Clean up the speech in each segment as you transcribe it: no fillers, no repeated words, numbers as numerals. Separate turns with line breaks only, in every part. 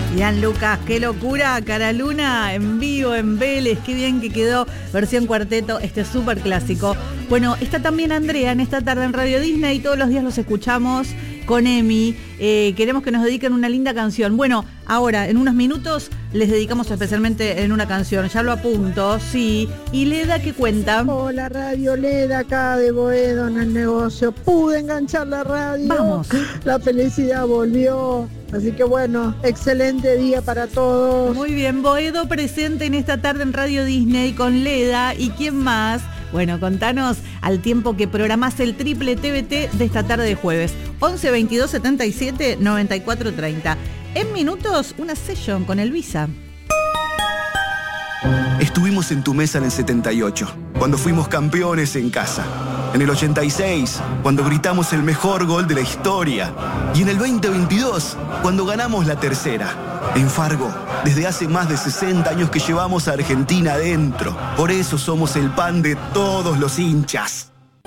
Ian Lucas, qué locura, Cara Luna en vivo en Vélez, qué bien que quedó versión cuarteto, súper clásico. Bueno, está también Andrea en esta tarde en Radio Disney, todos los días los escuchamos con Emi, queremos que nos dediquen una linda canción. Bueno, ahora, en unos minutos, les dedicamos especialmente en una canción, ya lo apunto, sí. ¿Y Leda qué cuenta?
Hola Radio Leda, acá de Boedo en el negocio, pude enganchar la radio.
Vamos.
La felicidad volvió. Así que bueno, excelente día para todos.
Muy bien, Boedo presente en esta tarde en Radio Disney con Leda. ¿Y quién más? Bueno, contanos al tiempo que programás el triple TBT de esta tarde de jueves. 11 22 77 94 30. En minutos, una session con Elvisa.
Estuvimos en tu mesa en el 78, cuando fuimos campeones en casa. En el 86, cuando gritamos el mejor gol de la historia. Y en el 2022, cuando ganamos la tercera. En Fargo, desde hace más de 60 años que llevamos a Argentina adentro. Por eso somos el pan de todos los hinchas.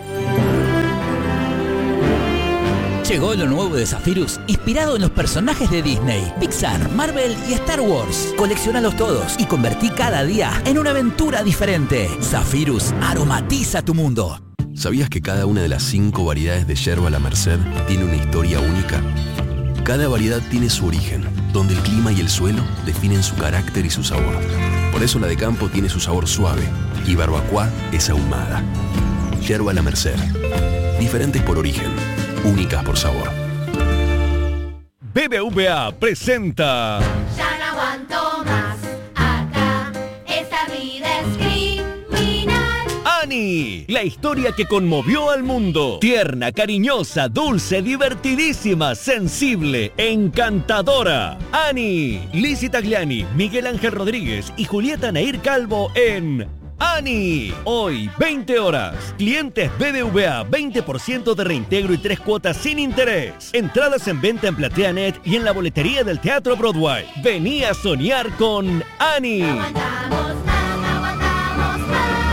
Llegó lo nuevo de Zephyrus, inspirado en los personajes de Disney, Pixar, Marvel y Star Wars. Colecciónalos todos y convertí cada día en una aventura diferente. Zephyrus aromatiza tu mundo.
¿Sabías que cada una de las 5 variedades de yerba La Merced tiene una historia única? Cada variedad tiene su origen, donde el clima y el suelo definen su carácter y su sabor. Por eso la de campo tiene su sabor suave y Barbacoa es ahumada. Yerba La Merced. Diferentes por origen, únicas por sabor.
BBVA presenta...
Ya no aguanto más, acá esta vida es criminal.
Annie, la historia que conmovió al mundo. Tierna, cariñosa, dulce, divertidísima, sensible, encantadora. Annie, Lizzy Tagliani, Miguel Ángel Rodríguez y Julieta Nair Calvo en... Annie, hoy 20 horas. Clientes BBVA, 20% de reintegro y 3 cuotas sin interés. Entradas en venta en PlateaNet y en la boletería del Teatro Broadway. Vení a soñar con Annie.
Aguantamos más, aguantamos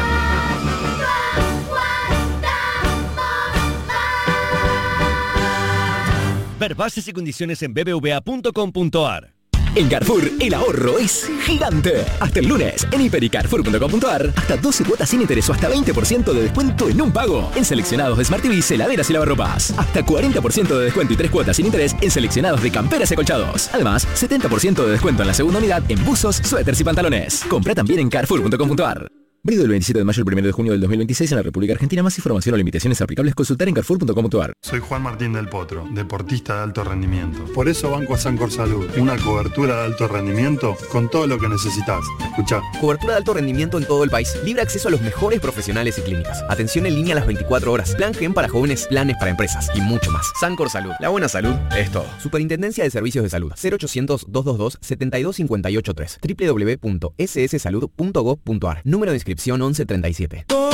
más.
Ver bases y condiciones en bbva.com.ar.
En Carrefour, el ahorro es gigante. Hasta el lunes, en hiper.carrefour.com.ar, hasta 12 cuotas sin interés o hasta 20% de descuento en un pago. En seleccionados de Smart TVs, heladeras y lavarropas. Hasta 40% de descuento y 3 cuotas sin interés en seleccionados de camperas y acolchados. Además, 70% de descuento en la segunda unidad en buzos, suéteres y pantalones. Compra también en carrefour.com.ar. Válido del 27 de mayo al 1 de junio del 2026 en la República Argentina. Más información o limitaciones aplicables consultar en carrefour.com.ar.
Soy Juan Martín del Potro, deportista de alto rendimiento. Por eso banco a Sancor Salud, una cobertura de alto rendimiento con todo lo que necesitas. Escuchá.
Cobertura de alto rendimiento en todo el país. Libre acceso a los mejores profesionales y clínicas. Atención en línea a las 24 horas. Plan GEM para jóvenes, planes para empresas y mucho más. Sancor Salud. La buena salud es todo. Superintendencia de Servicios de Salud. 0800-222-72583. www.sssalud.gov.ar. Número de inscripción 1137.